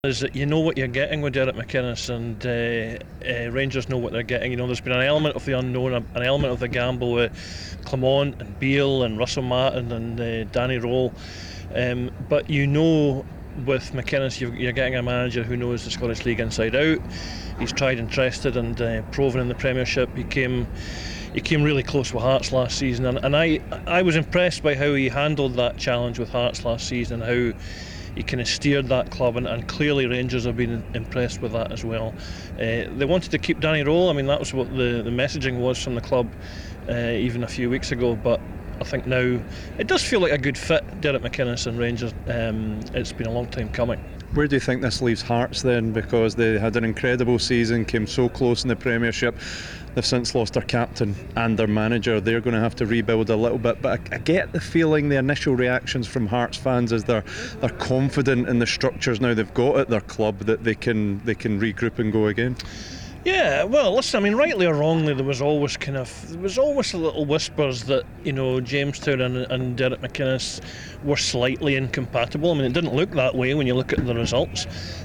is that you know what you're getting with Derek McInnes, and Rangers know what they're getting. You know, there's been an element of the unknown, an element of the gamble with Clement and Beale and Russell Martin and Danny Roll, but you know with McInnes you're getting a manager who knows the Scottish League inside out. He's tried and tested and proven in the Premiership. He came really close with Hearts last season, and I was impressed by how he handled that challenge with Hearts last season, and how he kind of steered that club, and clearly Rangers have been impressed with that as well. They wanted to keep Danny Roll. I mean, that was what the messaging was from the club even a few weeks ago, but I think now it does feel like a good fit, Derek McInnes and Rangers. It's been a long time coming. Where do you think this leaves Hearts then? Because they had an incredible season, came so close in the Premiership. They've since lost their captain and their manager. They're going to have to rebuild a little bit, but I get the feeling, the initial reactions from Hearts fans is they're confident in the structures now they've got at their club, that they can regroup and go again. Yeah, well, listen, I mean, rightly or wrongly, there was always a little whispers that, you know, Jamestown and Derek McInnes were slightly incompatible. I mean, it didn't look that way when you look at the results,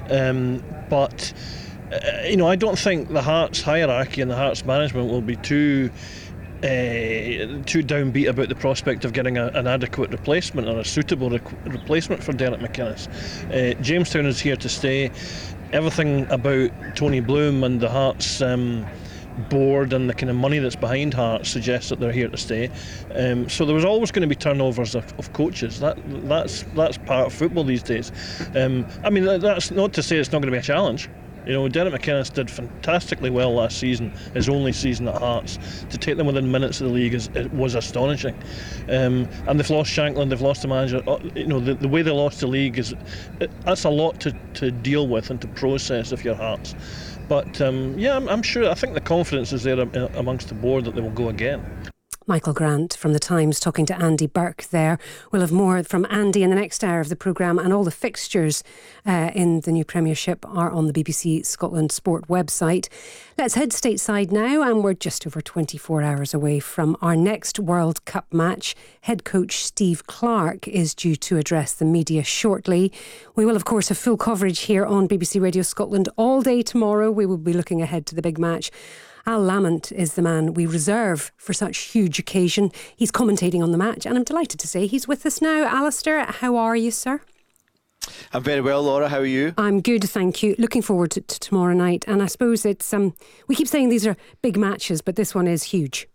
but you know, I don't think the Hearts hierarchy and the Hearts management will be too downbeat about the prospect of getting an adequate replacement or a suitable replacement for Derek McInnes. Jamestown is here to stay. Everything about Tony Bloom and the Hearts board and the kind of money that's behind Hearts suggests that they're here to stay. So there was always going to be turnovers of coaches. That's part of football these days. I mean, that's not to say it's not going to be a challenge. You know, Derek McInnes did fantastically well last season, his only season at Hearts. To take them within minutes of the league was astonishing. And they've lost Shankland, they've lost the manager. You know, the way they lost the league that's a lot to deal with and to process if you're Hearts. But yeah, I'm sure. I think the confidence is there amongst the board that they will go again. Michael Grant from The Times talking to Andy Burke there. We'll have more from Andy in the next hour of the programme, and all the fixtures in the new Premiership are on the BBC Scotland Sport website. Let's head stateside now, and we're just over 24 hours away from our next World Cup match. Head coach Steve Clarke is due to address the media shortly. We will of course have full coverage here on BBC Radio Scotland all day tomorrow. We will be looking ahead to the big match. Al Lamont is the man we reserve for such huge occasion. He's commentating on the match, and I'm delighted to say he's with us now. Alistair, how are you, sir? I'm very well, Laura. How are you? I'm good, thank you. Looking forward to tomorrow night. And I suppose it's we keep saying these are big matches, but this one is huge.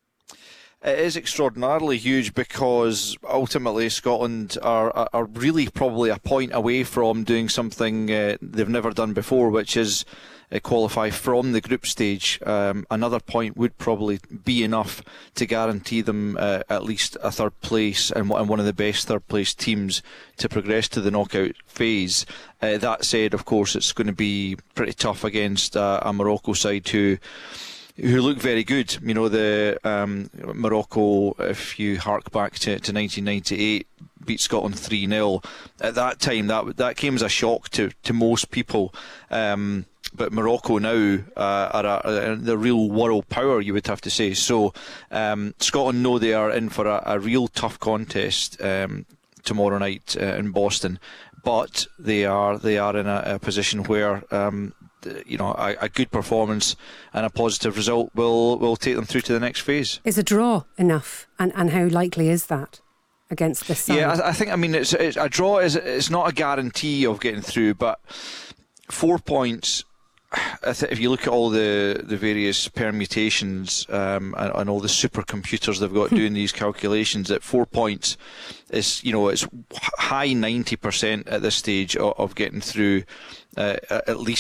It is extraordinarily huge because ultimately Scotland are really probably a point away from doing something they've never done before, which is qualify from the group stage. Another point would probably be enough to guarantee them at least a third place and one of the best third place teams to progress to the knockout phase. That said, of course, it's going to be pretty tough against a Morocco side who look very good. You know, the Morocco, if you hark back to 1998, beat Scotland 3-0. At that time, that came as a shock to most people. But Morocco now are the real world power, you would have to say. So Scotland know they are in for a real tough contest tomorrow night in Boston. But they are in a position where you know, a good performance and a positive result will take them through to the next phase. Is a draw enough, and how likely is that against this side? Yeah, I think, I mean, it's a draw it's not a guarantee of getting through, but 4 points. If you look at all the various permutations and all the supercomputers they've got doing these calculations, at 4 points is, you know, it's high 90% at this stage of getting through at least